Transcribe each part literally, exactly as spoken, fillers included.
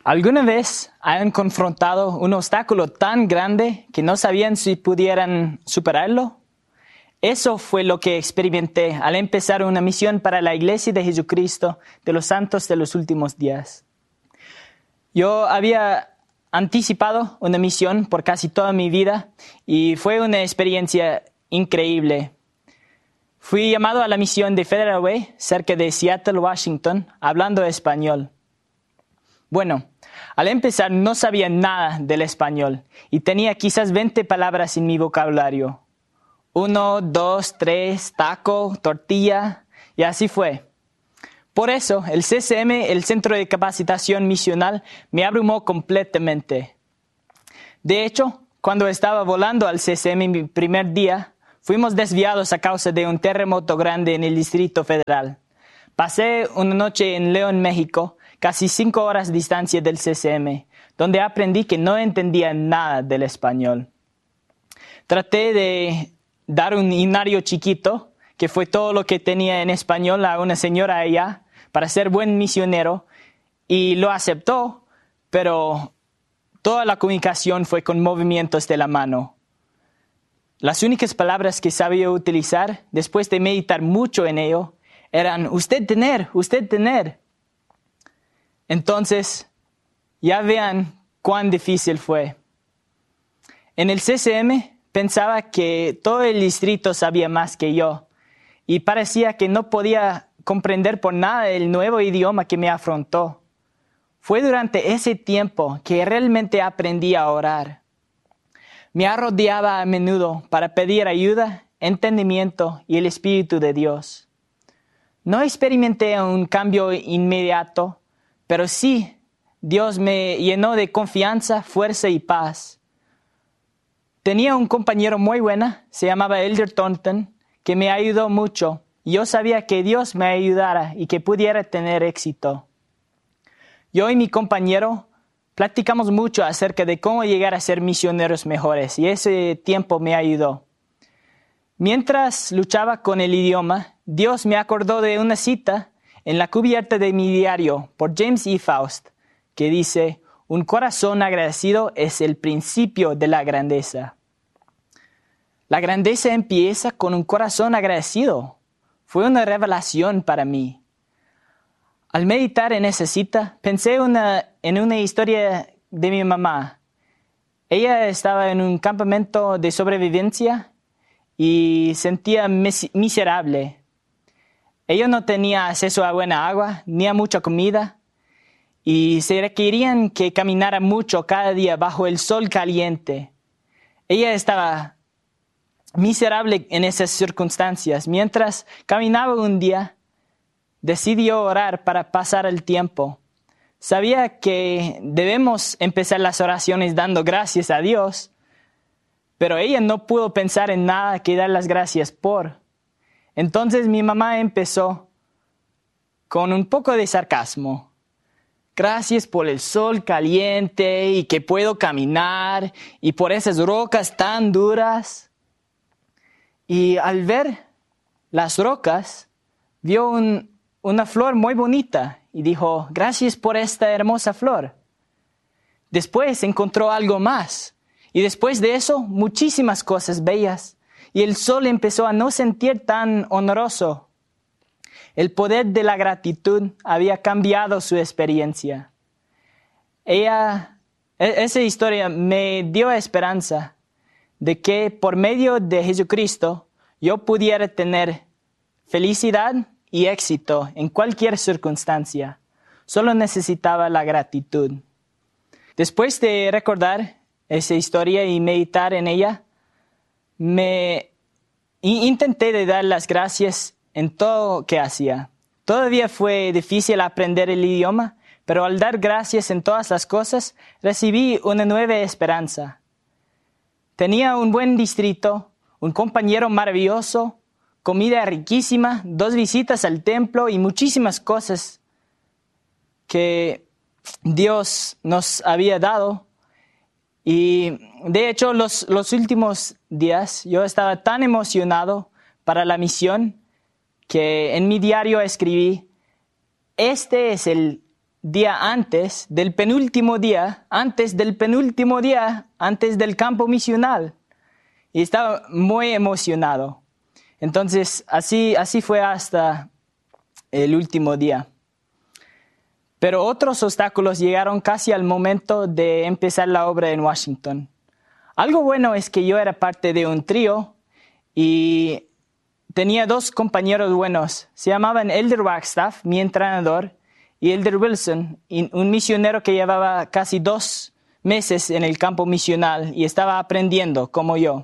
¿Alguna vez han confrontado un obstáculo tan grande que no sabían si pudieran superarlo? Eso fue lo que experimenté al empezar una misión para la Iglesia de Jesucristo de los Santos de los Últimos Días. Yo había anticipado una misión por casi toda mi vida y fue una experiencia increíble. Fui llamado a la misión de Federal Way, cerca de Seattle, Washington, hablando español. Bueno, al empezar no sabía nada del español y tenía quizás veinte palabras en mi vocabulario. Uno, dos, tres, taco, tortilla, y así fue. Por eso, el C C M, el Centro de Capacitación Misional, me abrumó completamente. De hecho, cuando estaba volando al C C M mi primer día, fuimos desviados a causa de un terremoto grande en el Distrito Federal. Pasé una noche en León, México, casi cinco horas de distancia del C C M, donde aprendí que no entendía nada del español. Traté de dar un himnario chiquito, que fue todo lo que tenía en español, a una señora allá, para ser buen misionero, y lo aceptó, pero toda la comunicación fue con movimientos de la mano. Las únicas palabras que sabía utilizar, después de meditar mucho en ello, eran usted tener, usted tener. Entonces, ya vean cuán difícil fue. En el C C M pensaba que todo el distrito sabía más que yo y parecía que no podía comprender por nada el nuevo idioma que me afrontó. Fue durante ese tiempo que realmente aprendí a orar. Me arrodillaba a menudo para pedir ayuda, entendimiento y el Espíritu de Dios. No experimenté un cambio inmediato, pero sí, Dios me llenó de confianza, fuerza y paz. Tenía un compañero muy bueno, se llamaba Elder Thornton, que me ayudó mucho. Yo sabía que Dios me ayudara y que pudiera tener éxito. Yo y mi compañero platicamos mucho acerca de cómo llegar a ser misioneros mejores y ese tiempo me ayudó. Mientras luchaba con el idioma, Dios me acordó de una cita en la cubierta de mi diario por James E. Faust, que dice, un corazón agradecido es el principio de la grandeza. La grandeza empieza con un corazón agradecido. Fue una revelación para mí. Al meditar en esa cita, pensé una, en una historia de mi mamá. Ella estaba en un campamento de sobrevivencia y sentía mis- miserable. Ella no tenía acceso a buena agua ni a mucha comida y se requerían que caminara mucho cada día bajo el sol caliente. Ella estaba miserable en esas circunstancias. Mientras caminaba un día, decidió orar para pasar el tiempo. Sabía que debemos empezar las oraciones dando gracias a Dios, pero ella no pudo pensar en nada que dar las gracias por. Entonces mi mamá empezó con un poco de sarcasmo. Gracias por el sol caliente y que puedo caminar y por esas rocas tan duras. Y al ver las rocas, vio un, una flor muy bonita y dijo, gracias por esta hermosa flor. Después encontró algo más y después de eso muchísimas cosas bellas y el sol empezó a no sentir tan honroso. El poder de la gratitud había cambiado su experiencia. Ella, esa historia me dio esperanza de que por medio de Jesucristo yo pudiera tener felicidad y éxito en cualquier circunstancia. Solo necesitaba la gratitud. Después de recordar esa historia y meditar en ella, me intenté de dar las gracias en todo lo que hacía. Todavía fue difícil aprender el idioma, pero al dar gracias en todas las cosas, recibí una nueva esperanza. Tenía un buen distrito, un compañero maravilloso, comida riquísima, dos visitas al templo y muchísimas cosas que Dios nos había dado. Y de hecho, los, los últimos días yo estaba tan emocionado para la misión que en mi diario escribí, este es el día antes del penúltimo día, antes del penúltimo día, antes del campo misional. Y estaba muy emocionado. Entonces, así, así fue hasta el último día. Pero otros obstáculos llegaron casi al momento de empezar la obra en Washington. Algo bueno es que yo era parte de un trío y tenía dos compañeros buenos. Se llamaban Elder Wagstaff, mi entrenador, y Elder Wilson, un misionero que llevaba casi dos meses en el campo misional y estaba aprendiendo como yo.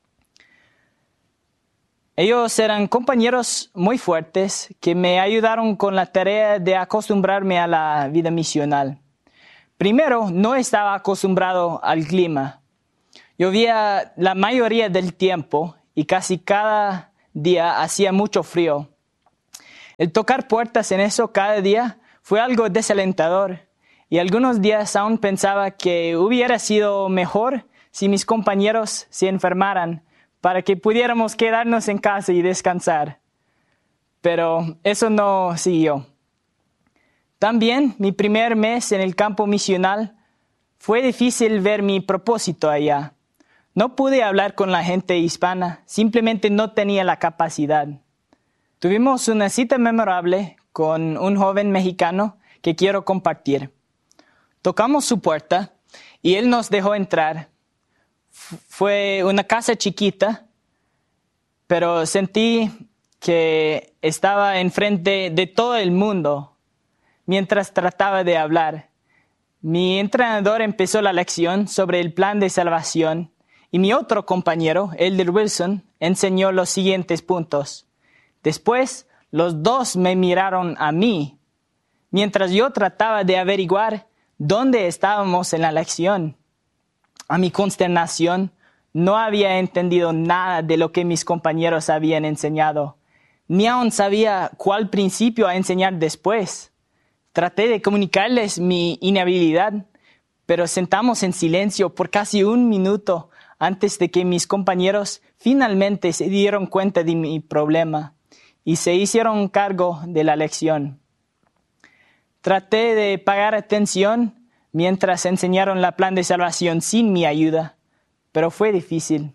Ellos eran compañeros muy fuertes que me ayudaron con la tarea de acostumbrarme a la vida misional. Primero, no estaba acostumbrado al clima. Llovía la mayoría del tiempo y casi cada día hacía mucho frío. El tocar puertas en eso cada día fue algo desalentador y algunos días aún pensaba que hubiera sido mejor si mis compañeros se enfermaran para que pudiéramos quedarnos en casa y descansar. Pero eso no siguió. También mi primer mes en el campo misional fue difícil ver mi propósito allá. No pude hablar con la gente hispana, simplemente no tenía la capacidad. Tuvimos una cita memorable con un joven mexicano que quiero compartir. Tocamos su puerta y él nos dejó entrar. Fue una casa chiquita, pero sentí que estaba enfrente de todo el mundo mientras trataba de hablar. Mi entrenador empezó la lección sobre el plan de salvación y mi otro compañero, Elder Wilson, enseñó los siguientes puntos. Después, los dos me miraron a mí, mientras yo trataba de averiguar dónde estábamos en la lección. A mi consternación, no había entendido nada de lo que mis compañeros habían enseñado, ni aún sabía cuál principio a enseñar después. Traté de comunicarles mi inhabilidad, pero sentamos en silencio por casi un minuto antes de que mis compañeros finalmente se dieron cuenta de mi problema y se hicieron cargo de la lección. Traté de pagar atención mientras enseñaron la plan de salvación sin mi ayuda, pero fue difícil.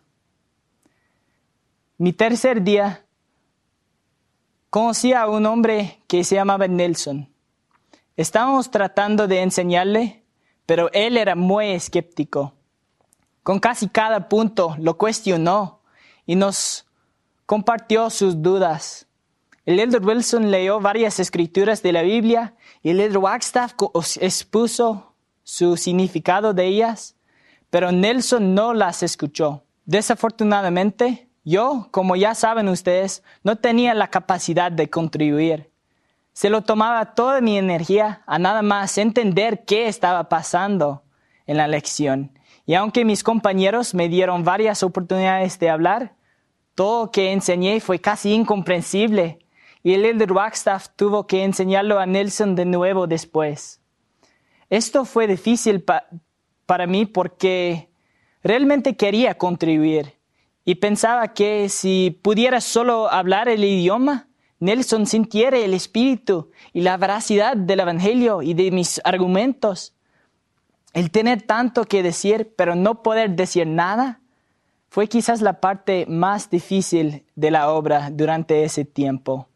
Mi tercer día, conocí a un hombre que se llamaba Nelson. Estábamos tratando de enseñarle, pero él era muy escéptico. Con casi cada punto lo cuestionó y nos compartió sus dudas. El Elder Wilson leyó varias escrituras de la Biblia y el Elder Wagstaff expuso su significado de ellas, pero Nelson no las escuchó. Desafortunadamente, yo, como ya saben ustedes, no tenía la capacidad de contribuir. Se lo tomaba toda mi energía a nada más entender qué estaba pasando en la lección. Y aunque mis compañeros me dieron varias oportunidades de hablar, todo lo que enseñé fue casi incomprensible. Y el Elder Wagstaff tuvo que enseñarlo a Nelson de nuevo después. Esto fue difícil pa- para mí porque realmente quería contribuir. Y pensaba que si pudiera solo hablar el idioma, Nelson sintiera el espíritu y la veracidad del evangelio y de mis argumentos. El tener tanto que decir, pero no poder decir nada, fue quizás la parte más difícil de la obra durante ese tiempo.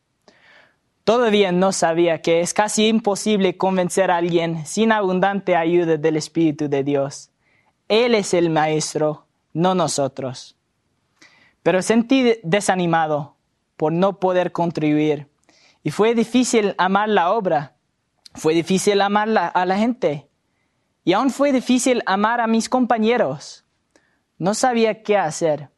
Todavía no sabía que es casi imposible convencer a alguien sin abundante ayuda del Espíritu de Dios. Él es el Maestro, no nosotros. Pero sentí desanimado por no poder contribuir. Y fue difícil amar la obra. Fue difícil amar la, a la gente. Y aún fue difícil amar a mis compañeros. No sabía qué hacer.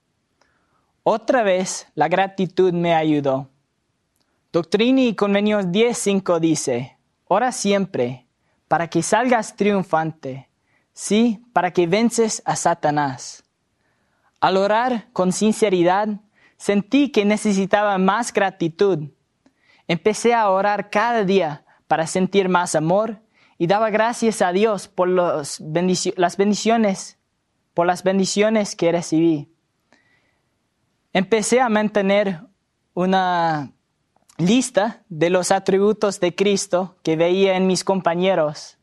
Otra vez la gratitud me ayudó. Doctrina y Convenios diez cinco dice, ora siempre para que salgas triunfante, sí, para que vences a Satanás. Al orar con sinceridad, sentí que necesitaba más gratitud. Empecé a orar cada día para sentir más amor y daba gracias a Dios por los bendici- las bendiciones, por las bendiciones que recibí. Empecé a mantener una lista de los atributos de Cristo que veía en mis compañeros.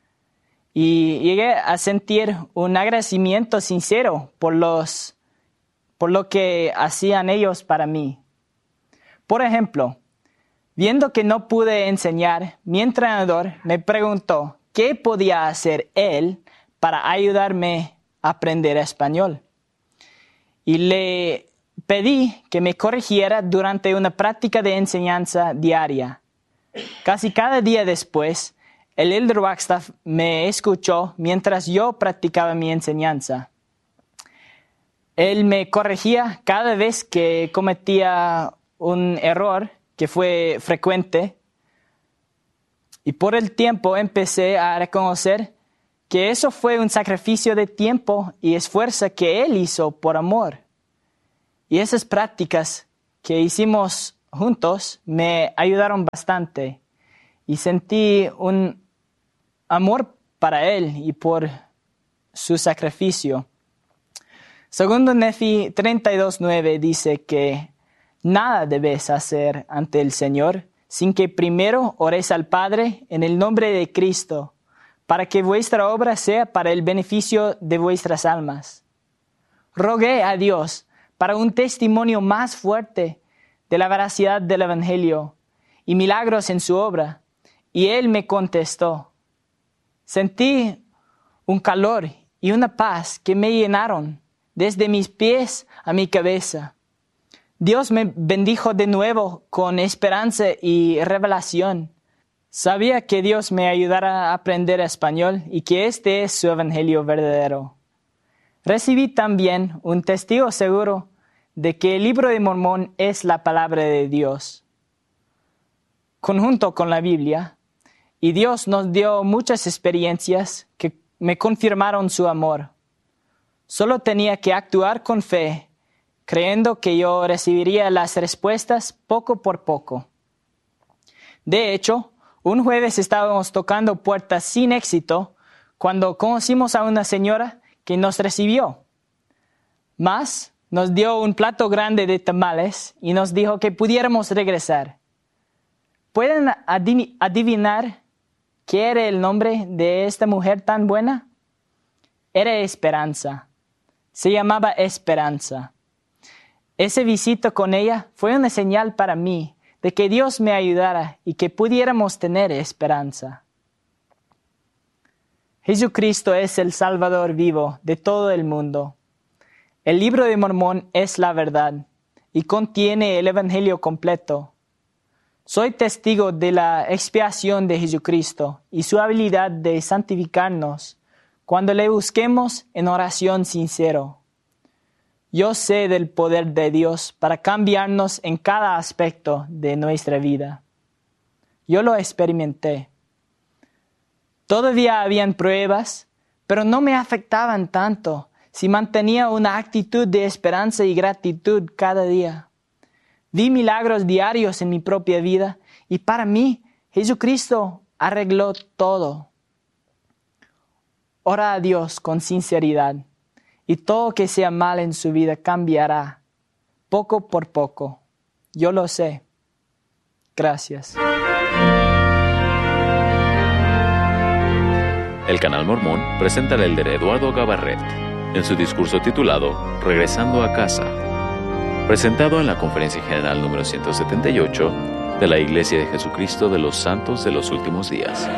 Y llegué a sentir un agradecimiento sincero por, los, por lo que hacían ellos para mí. Por ejemplo, viendo que no pude enseñar, mi entrenador me preguntó qué podía hacer él para ayudarme a aprender español. Y le pedí que me corrigiera durante una práctica de enseñanza diaria. Casi cada día después, el elder Wagstaff me escuchó mientras yo practicaba mi enseñanza. Él me corregía cada vez que cometía un error que fue frecuente. Y por el tiempo empecé a reconocer que eso fue un sacrificio de tiempo y esfuerzo que Él hizo por amor. Y esas prácticas que hicimos juntos me ayudaron bastante. Y sentí un amor para Él y por su sacrificio. Segundo Nefi treinta y dos nueve dice que nada debes hacer ante el Señor sin que primero ores al Padre en el nombre de Cristo, para que vuestra obra sea para el beneficio de vuestras almas. Rogué a Dios para un testimonio más fuerte de la veracidad del Evangelio y milagros en su obra, y Él me contestó. Sentí un calor y una paz que me llenaron desde mis pies a mi cabeza. Dios me bendijo de nuevo con esperanza y revelación. Sabía que Dios me ayudará a aprender español y que este es su evangelio verdadero. Recibí también un testigo seguro de que el libro de Mormón es la palabra de Dios, conjunto con la Biblia, y Dios nos dio muchas experiencias que me confirmaron su amor. Solo tenía que actuar con fe, creyendo que yo recibiría las respuestas poco por poco. De hecho, un jueves estábamos tocando puertas sin éxito cuando conocimos a una señora que nos recibió. Más, nos dio un plato grande de tamales y nos dijo que pudiéramos regresar. ¿Pueden adivinar qué era el nombre de esta mujer tan buena? Era Esperanza. Se llamaba Esperanza. Ese visita con ella fue una señal para mí de que Dios me ayudara y que pudiéramos tener esperanza. Jesucristo es el Salvador vivo de todo el mundo. El libro de Mormón es la verdad y contiene el Evangelio completo. Soy testigo de la expiación de Jesucristo y su habilidad de santificarnos cuando le busquemos en oración sincero. Yo sé del poder de Dios para cambiarnos en cada aspecto de nuestra vida. Yo lo experimenté. Todavía habían pruebas, pero no me afectaban tanto si mantenía una actitud de esperanza y gratitud cada día. Vi milagros diarios en mi propia vida y para mí Jesucristo arregló todo. Ora a Dios con sinceridad y todo que sea mal en su vida cambiará, poco por poco. Yo lo sé. Gracias. El Canal Mormón presenta al elder Eduardo Gabarret en su discurso titulado Regresando a Casa, presentado en la Conferencia General número ciento setenta y ocho de la Iglesia de Jesucristo de los Santos de los Últimos Días.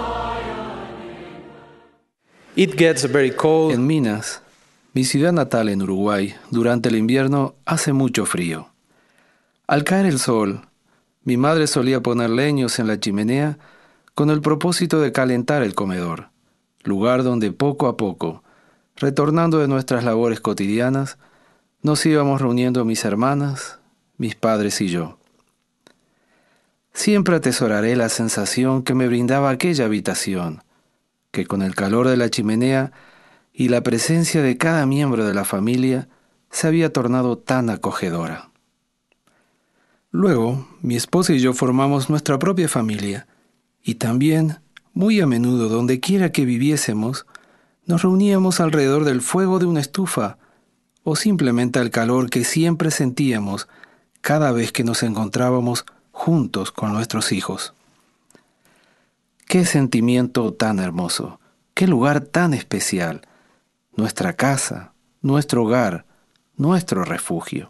It gets very cold. En Minas, mi ciudad natal en Uruguay, durante el invierno hace mucho frío. Al caer el sol, mi madre solía poner leños en la chimenea con el propósito de calentar el comedor, lugar donde poco a poco, retornando de nuestras labores cotidianas, nos íbamos reuniendo mis hermanas, mis padres y yo. Siempre atesoraré la sensación que me brindaba aquella habitación, que con el calor de la chimenea y la presencia de cada miembro de la familia se había tornado tan acogedora. Luego, mi esposa y yo formamos nuestra propia familia, y también, muy a menudo, donde quiera que viviésemos, nos reuníamos alrededor del fuego de una estufa, o simplemente al calor que siempre sentíamos cada vez que nos encontrábamos juntos con nuestros hijos. ¡Qué sentimiento tan hermoso! ¡Qué lugar tan especial! Nuestra casa, nuestro hogar, nuestro refugio.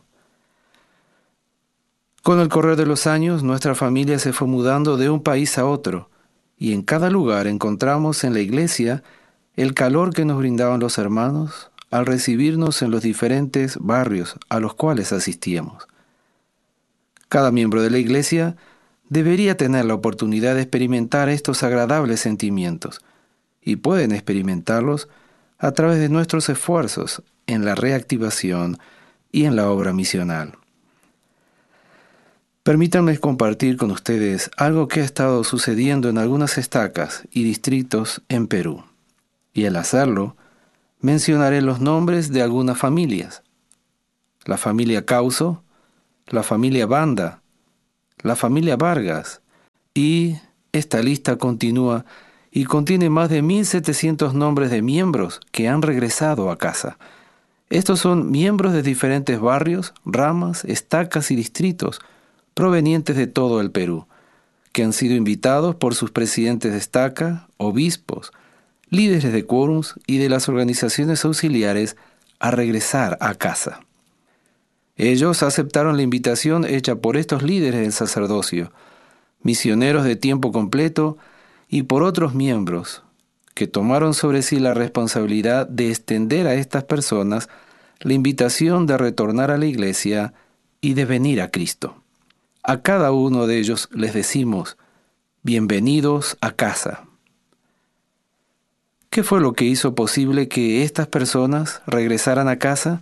Con el correr de los años, nuestra familia se fue mudando de un país a otro, y en cada lugar encontramos en la iglesia el calor que nos brindaban los hermanos al recibirnos en los diferentes barrios a los cuales asistíamos. Cada miembro de la iglesia debería tener la oportunidad de experimentar estos agradables sentimientos, y pueden experimentarlos a través de nuestros esfuerzos en la reactivación y en la obra misional. Permítanme compartir con ustedes algo que ha estado sucediendo en algunas estacas y distritos en Perú. Y al hacerlo, mencionaré los nombres de algunas familias. La familia Causo, la familia Banda, la familia Vargas, y esta lista continúa y contiene más de mil setecientos nombres de miembros que han regresado a casa. Estos son miembros de diferentes barrios, ramas, estacas y distritos, provenientes de todo el Perú, que han sido invitados por sus presidentes de estaca, obispos, líderes de quórums y de las organizaciones auxiliares a regresar a casa. Ellos aceptaron la invitación hecha por estos líderes del sacerdocio, misioneros de tiempo completo y por otros miembros, que tomaron sobre sí la responsabilidad de extender a estas personas la invitación de retornar a la iglesia y de venir a Cristo. A cada uno de ellos les decimos, bienvenidos a casa. ¿Qué fue lo que hizo posible que estas personas regresaran a casa?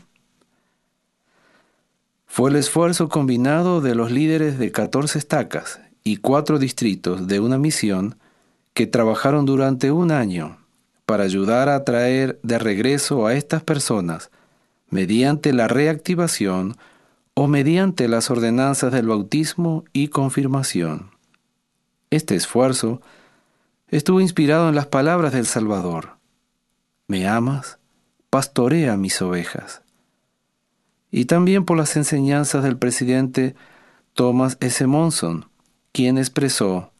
Fue el esfuerzo combinado de los líderes de catorce estacas y cuatro distritos de una misión que trabajaron durante un año para ayudar a traer de regreso a estas personas mediante la reactivación o mediante las ordenanzas del bautismo y confirmación. Este esfuerzo estuvo inspirado en las palabras del Salvador: ¿me amas? Pastorea mis ovejas. Y también por las enseñanzas del presidente Thomas S. Monson, quien expresó: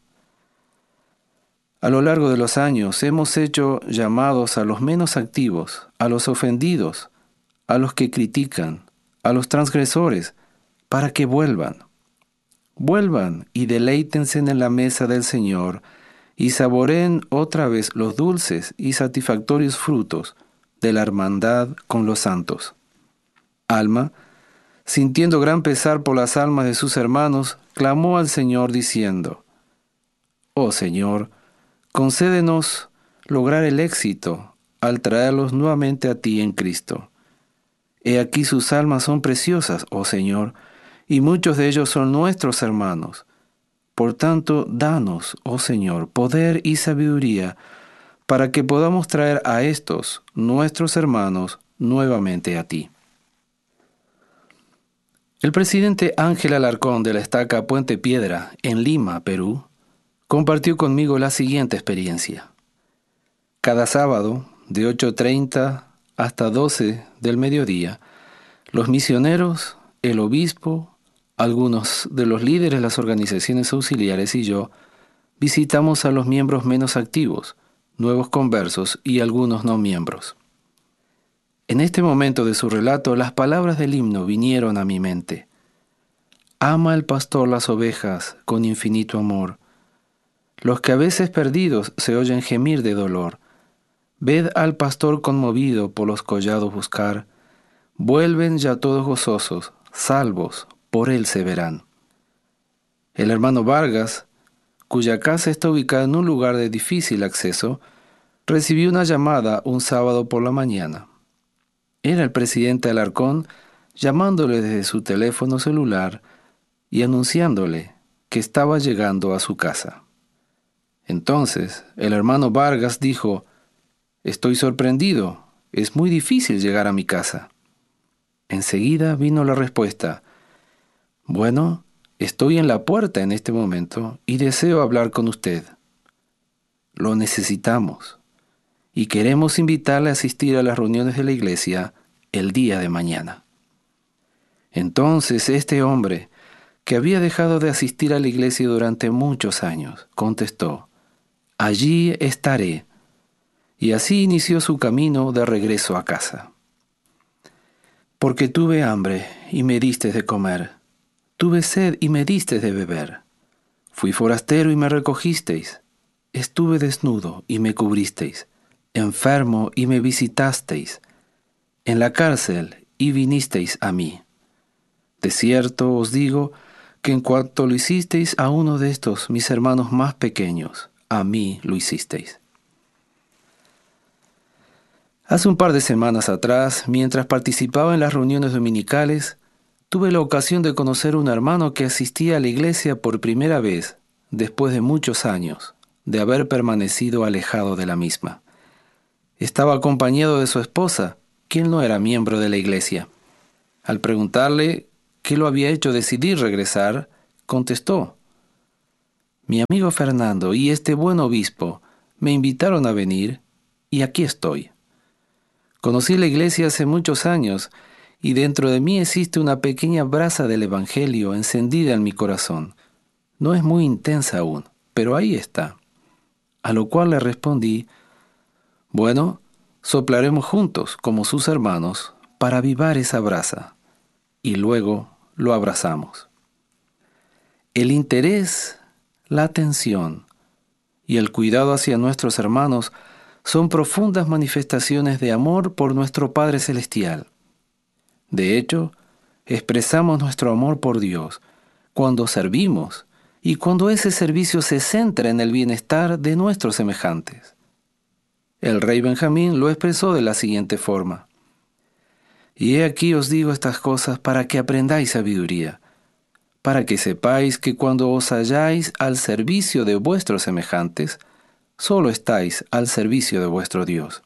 a lo largo de los años hemos hecho llamados a los menos activos, a los ofendidos, a los que critican, a los transgresores, para que vuelvan. Vuelvan y deleítense en la mesa del Señor y saboreen otra vez los dulces y satisfactorios frutos de la hermandad con los santos. Alma, sintiendo gran pesar por las almas de sus hermanos, clamó al Señor diciendo: oh Señor, concédenos lograr el éxito al traerlos nuevamente a ti en Cristo. He aquí sus almas son preciosas, oh Señor, y muchos de ellos son nuestros hermanos. Por tanto, danos, oh Señor, poder y sabiduría para que podamos traer a estos, nuestros hermanos, nuevamente a ti. El presidente Ángel Alarcón de la estaca Puente Piedra, en Lima, Perú, compartió conmigo la siguiente experiencia. Cada sábado, de ocho treinta hasta doce del mediodía, los misioneros, el obispo, algunos de los líderes de las organizaciones auxiliares y yo visitamos a los miembros menos activos, nuevos conversos y algunos no miembros. En este momento de su relato, las palabras del himno vinieron a mi mente. Ama el pastor las ovejas con infinito amor. Los que a veces perdidos se oyen gemir de dolor. Ved al pastor conmovido por los collados buscar. Vuelven ya todos gozosos, salvos, por él se verán. El hermano Vargas, cuya casa está ubicada en un lugar de difícil acceso, recibió una llamada un sábado por la mañana. Era el presidente Alarcón llamándole desde su teléfono celular y anunciándole que estaba llegando a su casa. Entonces, el hermano Vargas dijo: estoy sorprendido, es muy difícil llegar a mi casa. Enseguida vino la respuesta: bueno, estoy en la puerta en este momento y deseo hablar con usted. Lo necesitamos y queremos invitarle a asistir a las reuniones de la iglesia el día de mañana. Entonces este hombre, que había dejado de asistir a la iglesia durante muchos años. Contestó: «Allí estaré». Y así inició su camino de regreso a casa. Porque tuve hambre y me diste de comer. Tuve sed y me diste de beber. Fui forastero y me recogisteis. Estuve desnudo y me cubristeis. Enfermo y me visitasteis. En la cárcel y vinisteis a mí. De cierto os digo que en cuanto lo hicisteis a uno de estos mis hermanos más pequeños, a mí lo hicisteis. Hace un par de semanas atrás, mientras participaba en las reuniones dominicales, tuve la ocasión de conocer a un hermano que asistía a la iglesia por primera vez, después de muchos años de haber permanecido alejado de la misma. Estaba acompañado de su esposa, quien no era miembro de la iglesia. Al preguntarle qué lo había hecho decidir regresar, contestó: «Mi amigo Fernando y este buen obispo me invitaron a venir y aquí estoy. Conocí la iglesia hace muchos años y dentro de mí existe una pequeña brasa del Evangelio encendida en mi corazón. No es muy intensa aún, pero ahí está». A lo cual le respondí: «Bueno, soplaremos juntos, como sus hermanos, para avivar esa brasa». Y luego lo abrazamos. El interés, la atención y el cuidado hacia nuestros hermanos son profundas manifestaciones de amor por nuestro Padre Celestial. De hecho, expresamos nuestro amor por Dios cuando servimos y cuando ese servicio se centra en el bienestar de nuestros semejantes. El rey Benjamín lo expresó de la siguiente forma: «Y he aquí os digo estas cosas para que aprendáis sabiduría, para que sepáis que cuando os halláis al servicio de vuestros semejantes, solo estáis al servicio de vuestro Dios».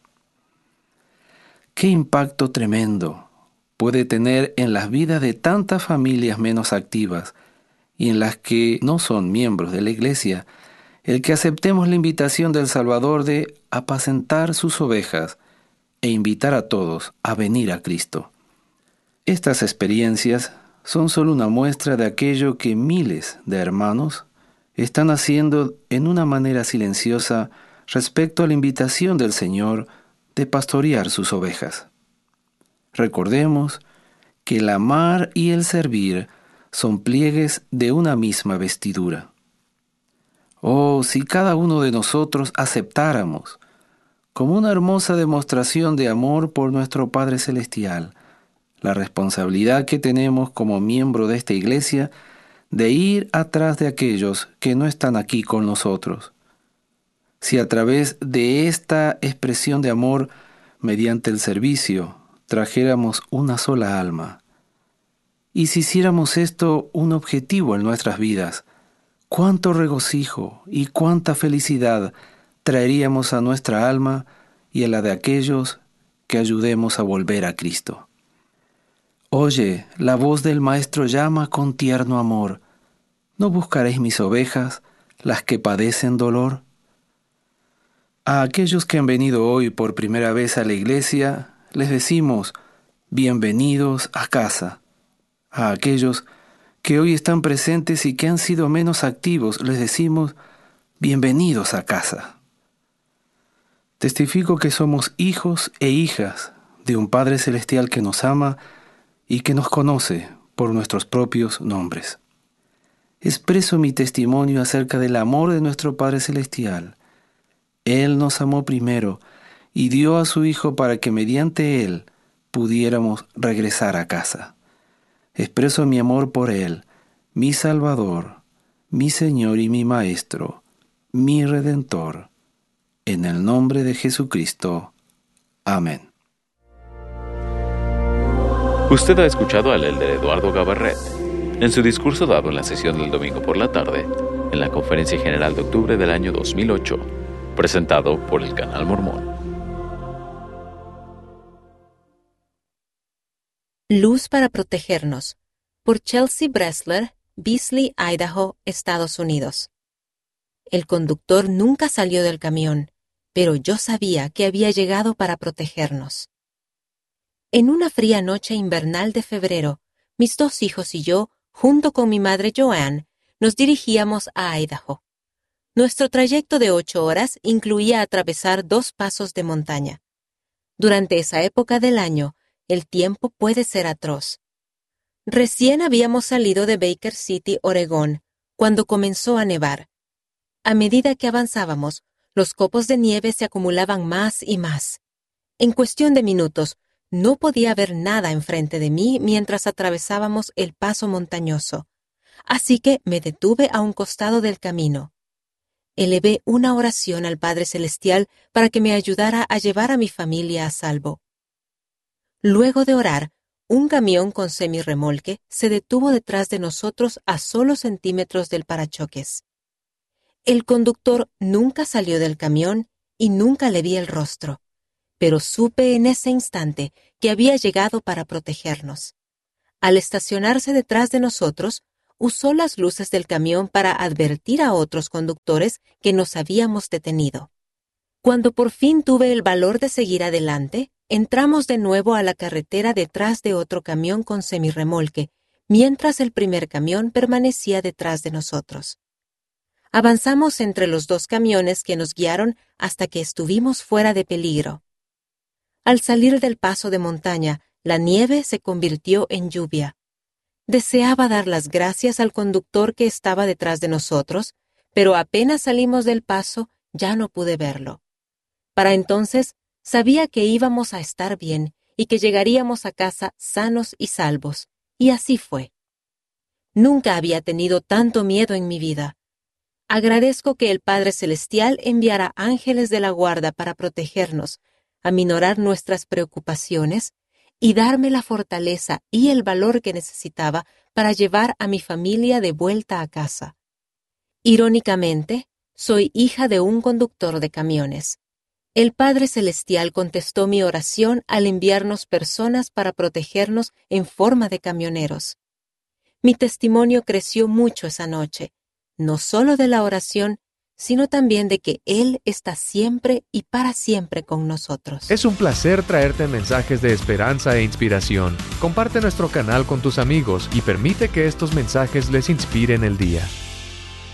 Qué impacto tremendo puede tener en las vidas de tantas familias menos activas y en las que no son miembros de la iglesia el que aceptemos la invitación del Salvador de apacentar sus ovejas e invitar a todos a venir a Cristo. Estas experiencias son solo una muestra de aquello que miles de hermanos están haciendo en una manera silenciosa respecto a la invitación del Señor de pastorear sus ovejas. Recordemos que el amar y el servir son pliegues de una misma vestidura. Oh, si cada uno de nosotros aceptáramos, como una hermosa demostración de amor por nuestro Padre Celestial, la responsabilidad que tenemos como miembro de esta iglesia de ir atrás de aquellos que no están aquí con nosotros. Si a través de esta expresión de amor, mediante el servicio, trajéramos una sola alma, y si hiciéramos esto un objetivo en nuestras vidas, cuánto regocijo y cuánta felicidad traeríamos a nuestra alma y a la de aquellos que ayudemos a volver a Cristo. Oye, la voz del Maestro llama con tierno amor. ¿No buscaréis mis ovejas, las que padecen dolor? A aquellos que han venido hoy por primera vez a la iglesia, les decimos: bienvenidos a casa. A aquellos que hoy están presentes y que han sido menos activos, les decimos: bienvenidos a casa. Testifico que somos hijos e hijas de un Padre Celestial que nos ama y que nos conoce por nuestros propios nombres. Expreso mi testimonio acerca del amor de nuestro Padre Celestial. Él nos amó primero y dio a su Hijo para que mediante Él pudiéramos regresar a casa. Expreso mi amor por Él, mi Salvador, mi Señor y mi Maestro, mi Redentor. En el nombre de Jesucristo. Amén. Usted ha escuchado al elder Eduardo Gabarret en su discurso dado en la sesión del domingo por la tarde en la Conferencia General de octubre del año dos mil ocho, presentado por el Canal Mormón. Luz para protegernos, por Chelsea Bressler, Beasley, Idaho, Estados Unidos. El conductor nunca salió del camión, pero yo sabía que había llegado para protegernos. En una fría noche invernal de febrero, mis dos hijos y yo junto con mi madre Joanne, nos dirigíamos a Idaho. Nuestro trayecto de ocho horas incluía atravesar dos pasos de montaña. Durante esa época del año, el tiempo puede ser atroz. Recién habíamos salido de Baker City, Oregón, cuando comenzó a nevar. A medida que avanzábamos, los copos de nieve se acumulaban más y más. En cuestión de minutos, no podía ver nada enfrente de mí mientras atravesábamos el paso montañoso, así que me detuve a un costado del camino. Elevé una oración al Padre Celestial para que me ayudara a llevar a mi familia a salvo. Luego de orar, un camión con semirremolque se detuvo detrás de nosotros a solo centímetros del parachoques. El conductor nunca salió del camión y nunca le vi el rostro, pero supe en ese instante que había llegado para protegernos. Al estacionarse detrás de nosotros, usó las luces del camión para advertir a otros conductores que nos habíamos detenido. Cuando por fin tuve el valor de seguir adelante, entramos de nuevo a la carretera detrás de otro camión con semirremolque, mientras el primer camión permanecía detrás de nosotros. Avanzamos entre los dos camiones que nos guiaron hasta que estuvimos fuera de peligro. Al salir del paso de montaña, la nieve se convirtió en lluvia. Deseaba dar las gracias al conductor que estaba detrás de nosotros, pero apenas salimos del paso ya no pude verlo. Para entonces, sabía que íbamos a estar bien y que llegaríamos a casa sanos y salvos, y así fue. Nunca había tenido tanto miedo en mi vida. Agradezco que el Padre Celestial enviara ángeles de la guarda para protegernos, aminorar nuestras preocupaciones y darme la fortaleza y el valor que necesitaba para llevar a mi familia de vuelta a casa. Irónicamente, soy hija de un conductor de camiones. El Padre Celestial contestó mi oración al enviarnos personas para protegernos en forma de camioneros. Mi testimonio creció mucho esa noche, no solo de la oración, sino también de que Él está siempre y para siempre con nosotros. Es un placer traerte mensajes de esperanza e inspiración. Comparte nuestro canal con tus amigos y permite que estos mensajes les inspiren el día.